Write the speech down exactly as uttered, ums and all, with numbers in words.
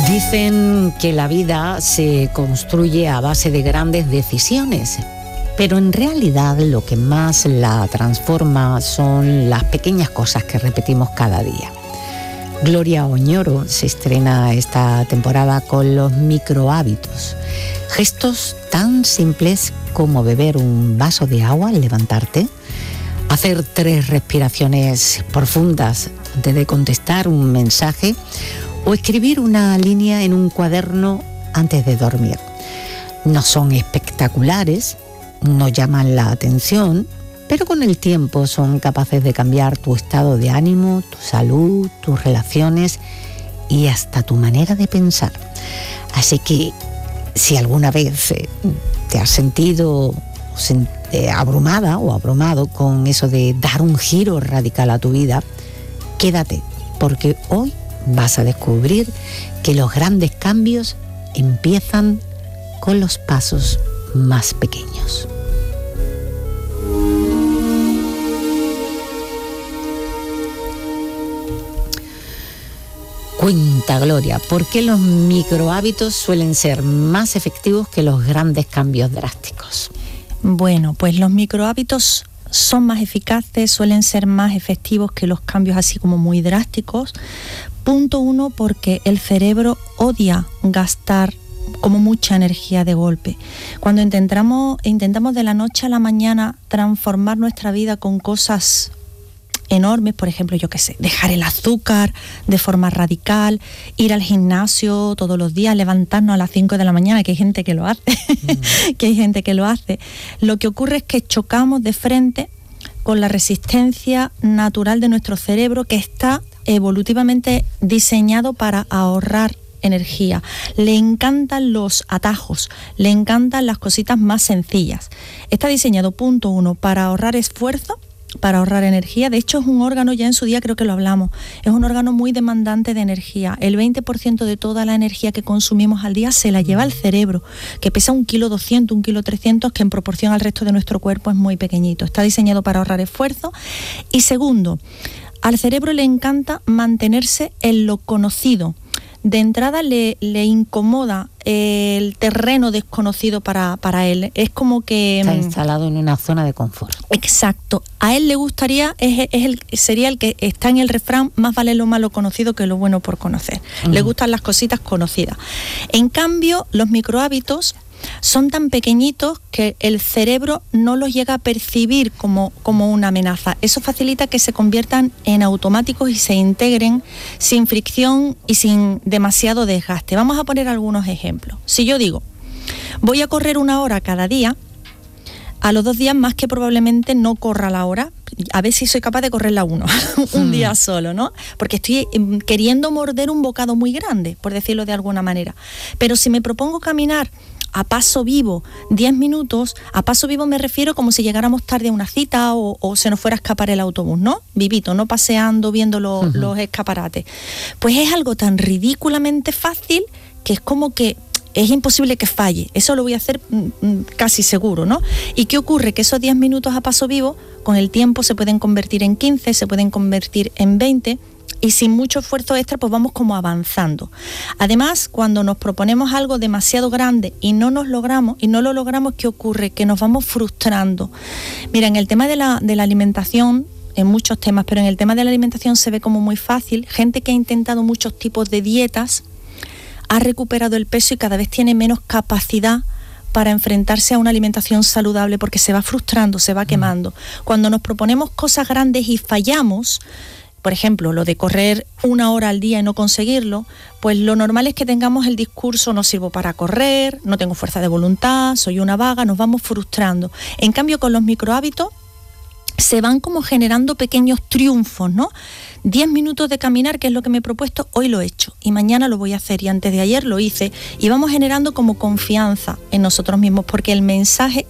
Dicen que la vida se construye a base de grandes decisiones, pero en realidad lo que más la transforma son las pequeñas cosas que repetimos cada día. Gloria Oñoro se estrena esta temporada con los microhábitos, gestos tan simples como beber un vaso de agua al levantarte, hacer tres respiraciones profundas antes de contestar un mensaje o escribir una línea en un cuaderno antes de dormir. No son espectaculares, no llaman la atención, pero con el tiempo son capaces de cambiar tu estado de ánimo, tu salud, tus relaciones y hasta tu manera de pensar. Así que si alguna vez te has sentido abrumada o abrumado con eso de dar un giro radical a tu vida, quédate, porque hoy vas a descubrir que los grandes cambios empiezan con los pasos más pequeños. Cuenta, Gloria, ¿por qué los microhábitos suelen ser más efectivos que los grandes cambios drásticos? Bueno, pues los microhábitos son más eficaces, suelen ser más efectivos que los cambios así como muy drásticos. Punto uno, porque el cerebro odia gastar como mucha energía de golpe. Cuando intentamos, intentamos de la noche a la mañana transformar nuestra vida con cosas enormes, por ejemplo, yo qué sé, dejar el azúcar de forma radical, ir al gimnasio todos los días, levantarnos a las cinco de la mañana, que hay gente que lo hace, mm. que hay gente que lo hace. Lo que ocurre es que chocamos de frente con la resistencia natural de nuestro cerebro, que está evolutivamente diseñado para ahorrar energía. Le encantan los atajos, le encantan las cositas más sencillas. Está diseñado, punto uno, para ahorrar esfuerzo, para ahorrar energía. De hecho, es un órgano, ya en su día creo que lo hablamos, es un órgano muy demandante de energía. El veinte por ciento de toda la energía que consumimos al día se la lleva el cerebro, que pesa un kilo doscientos, un kilo trescientos, que en proporción al resto de nuestro cuerpo es muy pequeñito. Está diseñado para ahorrar esfuerzo. Y segundo, al cerebro le encanta mantenerse en lo conocido. De entrada le, le incomoda el terreno desconocido para, para él. Es como que... Está instalado en una zona de confort. Exacto. A él le gustaría, es, es el, sería el que está en el refrán, más vale lo malo conocido que lo bueno por conocer. Uh-huh. Le gustan las cositas conocidas. En cambio, los microhábitos son tan pequeñitos que el cerebro no los llega a percibir como, como una amenaza. Eso facilita que se conviertan en automáticos y se integren sin fricción y sin demasiado desgaste. Vamos a poner algunos ejemplos. Si yo digo, voy a correr una hora cada día, a los dos días más que probablemente no corra la hora, a ver si soy capaz de correr la uno, un hmm. día solo, ¿no? Porque estoy queriendo morder un bocado muy grande, por decirlo de alguna manera. Pero si me propongo caminar a paso vivo diez minutos, a paso vivo me refiero como si llegáramos tarde a una cita o, o se nos fuera a escapar el autobús, ¿no? Vivito, no paseando, viendo lo, uh-huh. los escaparates. Pues es algo tan ridículamente fácil que es como que es imposible que falle. Eso lo voy a hacer mm, casi seguro, ¿no? ¿Y qué ocurre? Que esos diez minutos a paso vivo, con el tiempo se pueden convertir en quince, se pueden convertir en veinte, y sin mucho esfuerzo extra pues vamos como avanzando. Además, cuando nos proponemos algo demasiado grande y no nos logramos, y no lo logramos, ¿qué ocurre? Que nos vamos frustrando. Mira, en el tema de la, de la alimentación, en muchos temas, pero en el tema de la alimentación se ve como muy fácil. Gente que ha intentado muchos tipos de dietas ha recuperado el peso y cada vez tiene menos capacidad para enfrentarse a una alimentación saludable porque se va frustrando, se va quemando. Cuando nos proponemos cosas grandes y fallamos, por ejemplo, lo de correr una hora al día y no conseguirlo, pues lo normal es que tengamos el discurso, no sirvo para correr, no tengo fuerza de voluntad, soy una vaga, nos vamos frustrando. En cambio, con los microhábitos se van como generando pequeños triunfos, ¿no? Diez minutos de caminar, que es lo que me he propuesto, hoy lo he hecho y mañana lo voy a hacer y antes de ayer lo hice, y vamos generando como confianza en nosotros mismos, porque el mensaje